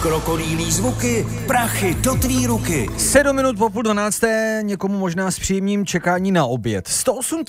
Krokodýlí zvuky, prachy do tvý ruky. 7 minut po 11:30, někomu možná s příjemným čekání na oběd. 108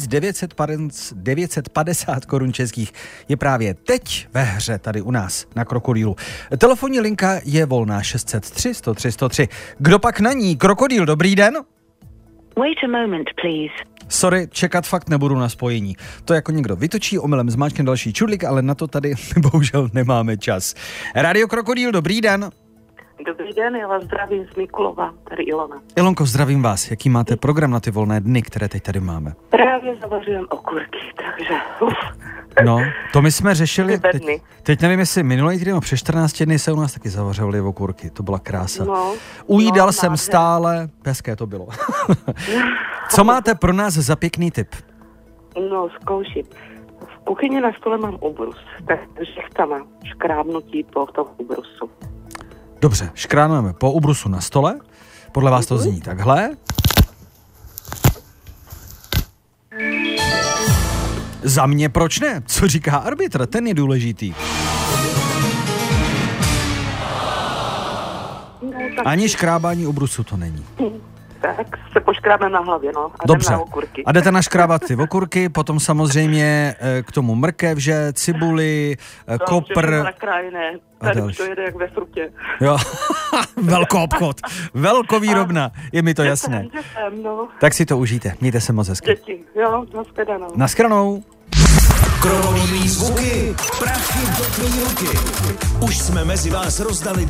950 korun českých je právě teď ve hře tady u nás na Krokodýlu. Telefonní linka je volná 603 103 103. Kdo pak na ní? Krokodýl, dobrý den? Wait a moment, please. Sorry, čekat fakt nebudu na spojení. To jako někdo vytočí, omylem zmáčkne další čudlik, ale na to tady bohužel nemáme čas. Radio Krokodýl, dobrý den. Dobrý den, já vás zdravím z Mikulova, tady Ilona. Ilonko, zdravím vás. Jaký máte program na ty volné dny, které teď tady máme? Právě zavařujem okurky, takže No, to my jsme řešili, teď nevím, jestli minulý týden, před 14 dny se u nás taky zavařovaly okurky, to byla krása. Ujídal jsem stále, hezké to bylo. Co máte pro nás za pěkný tip? No, zkouším. V kuchyni na stole mám ubrus, takže chceme škrábnutí po tom ubrusu. Dobře, škrábneme po ubrusu na stole, podle vás to zní takhle. Za mě proč ne? Co říká arbitr? Ten je důležitý. Ani škrábání ubrusu to není. Tak se poškrábne na hlavě, no. A dobře. Na okurky. A jdete naškrábat ty okurky, potom samozřejmě k tomu mrkev, cibuli, kopr. Tady už to jede jak ve frutě. Jo, velkoobchod, velkovýrobna, je mi to jasné. No. Tak si to užijte, mějte se moc hezky. Děti, jo, nashledanou. Nashledanou. Krokodýlí zvuky, prachy do tvý ruky. Už jsme mezi vás rozdali